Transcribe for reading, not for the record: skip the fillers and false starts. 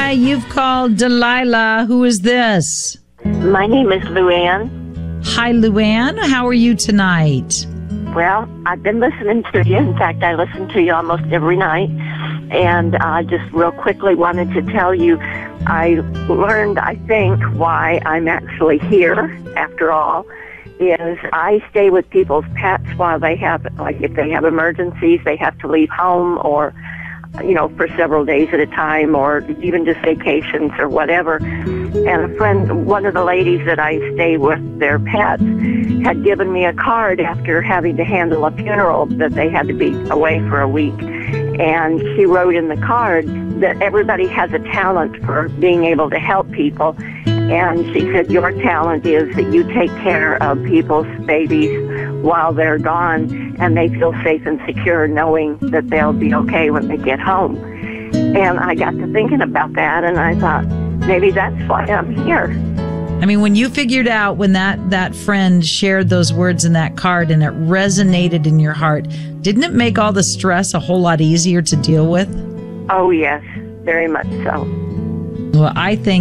Hi, you've called Delilah. Who is this? My name is Luann. Hi, Luann. How are you tonight? Well, I've been listening to you. In fact, I listen to you almost every night. And I just real quickly wanted to tell you, I learned, I think, why I'm actually here, after all, is I stay with people's pets while they have, like if they have emergencies, they have to leave home or, you know, for several days at a time or even just vacations or whatever. And a friend, one of the ladies that I stay with, their pets, had given me a card after having to handle a funeral that they had to be away for a week. And she wrote in the card that everybody has a talent for being able to help people. And she said, your talent is that you take care of people's babies while they're gone, and they feel safe and secure knowing that they'll be okay when they get home. And I got to thinking about that, and I thought, maybe that's why I'm here. I mean, when you figured out when that friend shared those words in that card and it resonated in your heart, didn't it make all the stress a whole lot easier to deal with? Oh, yes, very much so. Well, I think